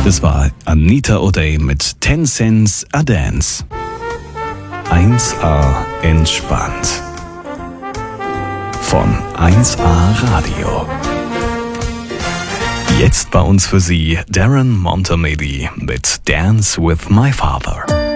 Das war Anita O'Day mit 10 Cents a Dance. 1A entspannt. Von 1A Radio. Jetzt bei uns für Sie Darren Montemedi mit Dance with My Father.